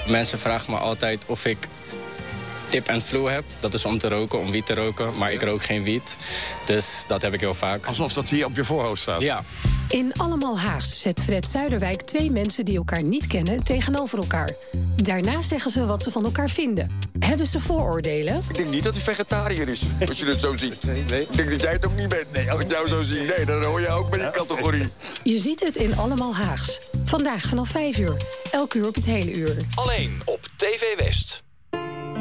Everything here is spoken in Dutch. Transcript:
Mensen vragen me altijd of ik tip en flu heb. Dat is om te roken, om wiet te roken. Maar ik rook geen wiet, dus dat heb ik heel vaak. Alsof dat hier op je voorhoofd staat. Ja. In Allemaal Haags zet Fred Zuiderwijk 2 mensen die elkaar niet kennen tegenover elkaar. Daarna zeggen ze wat ze van elkaar vinden. Hebben ze vooroordelen? Ik denk niet dat hij vegetariër is, als je het zo ziet. Nee. Ik denk dat jij het ook niet bent. Nee, als ik jou zo zie, nee, dan hoor je ook bij die categorie. Je ziet het in Allemaal Haags. Vandaag vanaf 5 uur. Elk uur op het hele uur. Alleen op TV West.